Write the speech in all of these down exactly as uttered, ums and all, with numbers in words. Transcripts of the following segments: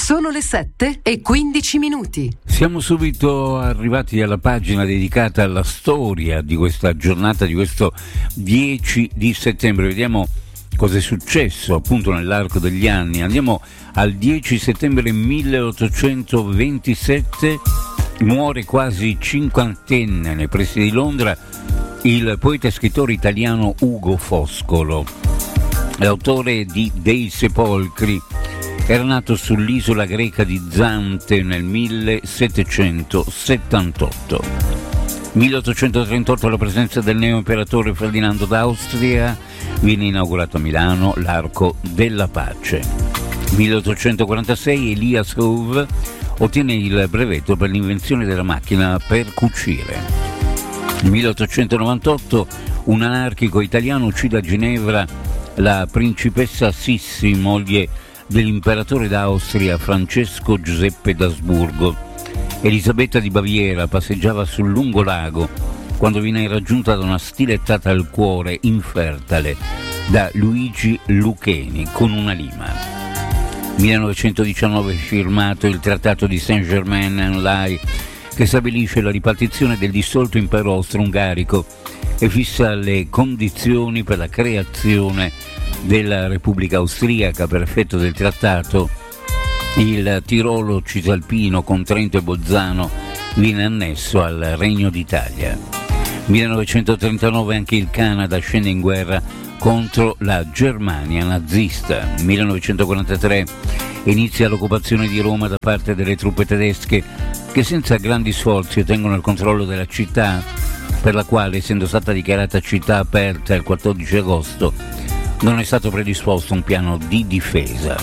Sono le sette e quindici minuti. Siamo subito arrivati alla pagina dedicata alla storia di questa giornata, di questo dieci di settembre. Vediamo cosa è successo appunto nell'arco degli anni. Andiamo al dieci settembre milleottocentoventisette, muore quasi cinquantenne nei pressi di Londra il poeta e scrittore italiano Ugo Foscolo, l'autore di Dei Sepolcri. Era nato sull'isola greca di Zante nel millesettecentosettantotto. milleottocentotrentotto, la presenza del neo imperatore Ferdinando d'Austria, viene inaugurato a Milano l'Arco della Pace. milleottocentoquarantasei, Elias Howe ottiene il brevetto per l'invenzione della macchina per cucire. milleottocentonovantotto, un anarchico italiano uccide a Ginevra la principessa Sissi, moglie dell'imperatore d'Austria Francesco Giuseppe d'Asburgo. Elisabetta di Baviera passeggiava sul lungo lago quando viene raggiunta da una stilettata al cuore infertile da Luigi Luccheni con una lima. millenovecentodiciannove, firmato il Trattato di Saint-Germain-en-Laye, che stabilisce la ripartizione del dissolto impero austro-ungarico e fissa le condizioni per la creazione della Repubblica Austriaca. Per effetto del trattato, il Tirolo Cisalpino con Trento e Bolzano viene annesso al Regno d'Italia. millenovecentotrentanove, anche il Canada scende in guerra contro la Germania nazista. millenovecentoquarantatré, inizia l'occupazione di Roma da parte delle truppe tedesche, che senza grandi sforzi ottengono il controllo della città, per la quale, essendo stata dichiarata città aperta il quattordici agosto, non è stato predisposto un piano di difesa.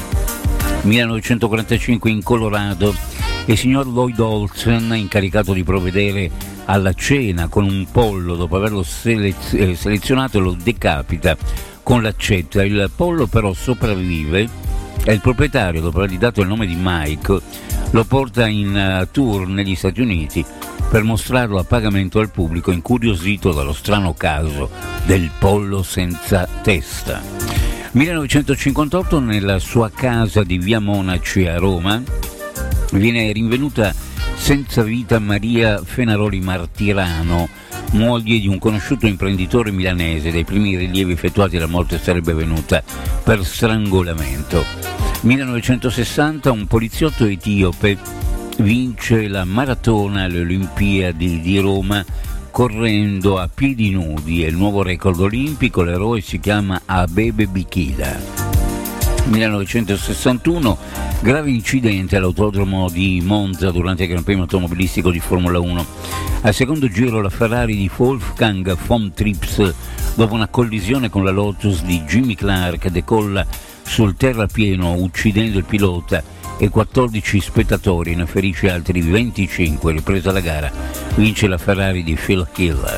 millenovecentoquarantacinque, in Colorado, il signor Lloyd Olsen, incaricato di provvedere alla cena con un pollo, dopo averlo selez- eh, selezionato, lo decapita con l'accetta. Il pollo però sopravvive e il proprietario, dopo avergli dato il nome di Mike, lo porta in uh, tour negli Stati Uniti per mostrarlo a pagamento al pubblico incuriosito dallo strano caso del pollo senza testa. millenovecentocinquantotto, nella sua casa di Via Monaci a Roma, viene rinvenuta senza vita Maria Fenaroli Martirano, moglie di un conosciuto imprenditore milanese. Dai primi rilievi effettuati, la morte sarebbe venuta per strangolamento. millenovecentosessanta, un poliziotto etiope vince la maratona alle Olimpiadi di Roma correndo a piedi nudi. È il nuovo record olimpico, l'eroe si chiama Abebe Bikila. millenovecentosessantuno, grave incidente all'autodromo di Monza durante il Gran Premio automobilistico di Formula uno. Al secondo giro la Ferrari di Wolfgang von Trips, dopo una collisione con la Lotus di Jimmy Clark, decolla sul terrapieno uccidendo il pilota e quattordici spettatori, ne ferisce altri venticinque. Ripresa la gara, vince la Ferrari di Phil Hill.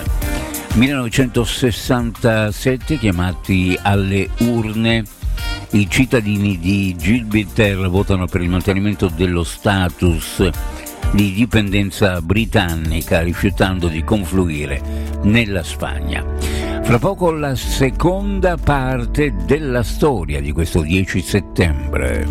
millenovecentosessantasette, chiamati alle urne, i cittadini di Gibraltar votano per il mantenimento dello status di dipendenza britannica, rifiutando di confluire nella Spagna. Fra poco la seconda parte della storia di questo dieci settembre.